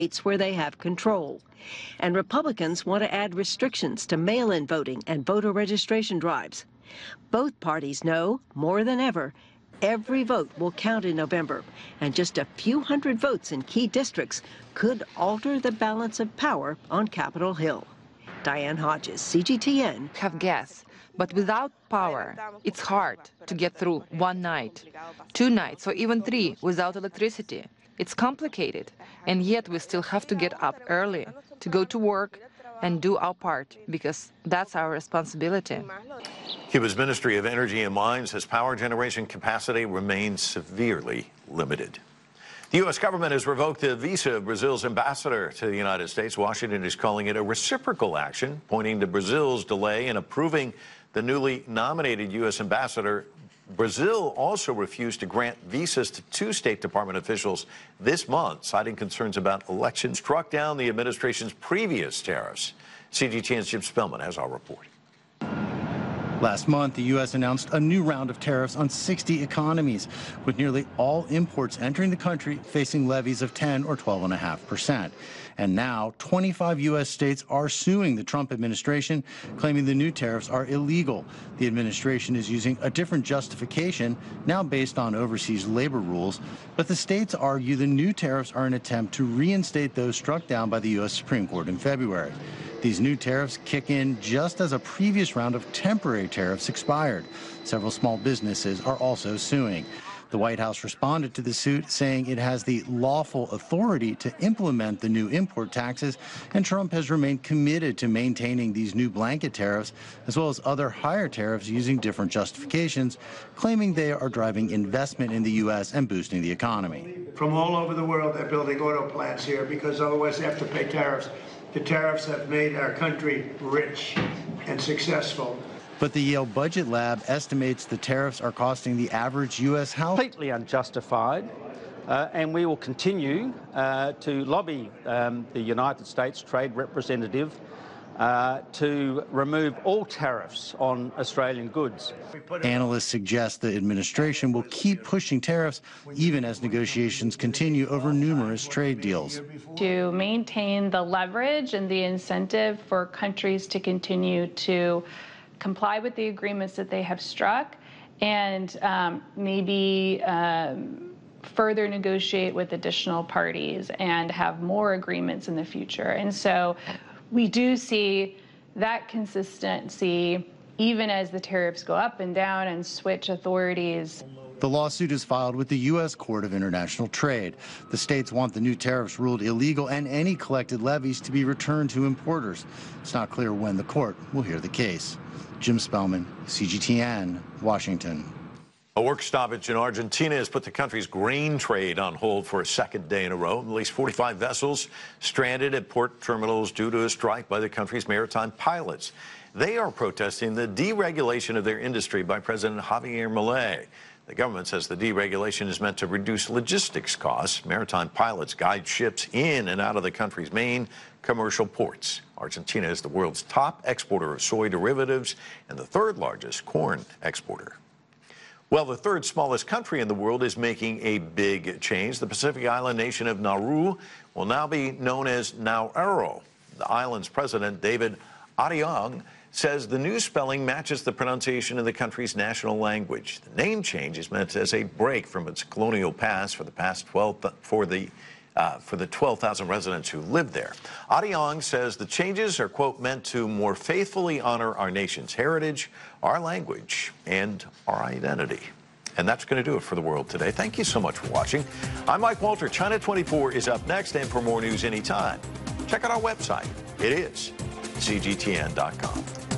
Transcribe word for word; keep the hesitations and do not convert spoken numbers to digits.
states where they have control. And Republicans want to add restrictions to mail-in voting and voter registration drives. Both parties know, more than ever, every vote will count in November, and just a few hundred votes in key districts could alter the balance of power on Capitol Hill. Diane Hodges, C G T N. Have gas, but without power, it's hard to get through one night, two nights, or even three without electricity. It's complicated, and yet we still have to get up early to go to work and do our part, because that's our responsibility. Cuba's Ministry of Energy and Mines says power generation capacity remains severely limited. The U S government has revoked the visa of Brazil's ambassador to the United States. Washington is calling it a reciprocal action, pointing to Brazil's delay in approving the newly nominated U S ambassador. Brazil also refused to grant visas to two State Department officials this month, citing concerns about elections. Struck down the administration's previous tariffs. C G T N's Jim Spellman has our report. Last month, the U S announced a new round of tariffs on sixty economies, with nearly all imports entering the country facing levies of ten or twelve point five percent. And now, twenty-five U S states are suing the Trump administration, claiming the new tariffs are illegal. The administration is using a different justification, now based on overseas labor rules, but the states argue the new tariffs are an attempt to reinstate those struck down by the U S Supreme Court in February. These new tariffs kick in just as a previous round of temporary tariffs expired. Several small businesses are also suing. The White House responded to the suit, saying it has the lawful authority to implement the new import taxes, and Trump has remained committed to maintaining these new blanket tariffs, as well as other higher tariffs using different justifications, claiming they are driving investment in the U S and boosting the economy. From all over the world, they're building auto plants here because otherwise they have to pay tariffs. The tariffs have made our country rich and successful. But the Yale Budget Lab estimates the tariffs are costing the average U S household completely unjustified, uh, and we will continue uh, to lobby um, the United States Trade Representative uh, to remove all tariffs on Australian goods. Analysts suggest the administration will keep pushing tariffs even as negotiations continue over numerous trade deals. To maintain the leverage and the incentive for countries to continue to comply with the agreements that they have struck, and um, maybe um, further negotiate with additional parties and have more agreements in the future. And so we do see that consistency even as the tariffs go up and down and switch authorities. The lawsuit is filed with the U S Court of International Trade. The states want the new tariffs ruled illegal and any collected levies to be returned to importers. It's not clear when the court will hear the case. Jim Spellman, C G T N, Washington. A work stoppage in Argentina has put the country's grain trade on hold for a second day in a row. At least forty-five vessels stranded at port terminals due to a strike by the country's maritime pilots. They are protesting the deregulation of their industry by President Javier Milei. The government says the deregulation is meant to reduce logistics costs. Maritime pilots guide ships in and out of the country's main commercial ports. Argentina is the world's top exporter of soy derivatives and the third largest corn exporter. Well, the third smallest country in the world is making a big change. The Pacific island nation of Nauru will now be known as Nauru. The island's president, David Ariang, says the new spelling matches the pronunciation of the country's national language. The name change is meant as a break from its colonial past for the past twelve for the uh, for the twelve thousand residents who live there. Ariang says the changes are, quote, meant to more faithfully honor our nation's heritage, our language, and our identity. And that's going to do it for The World Today. Thank you so much for watching. I'm Mike Walter. China twenty-four is up next, and for more news anytime, check out our website. It is C G T N dot com.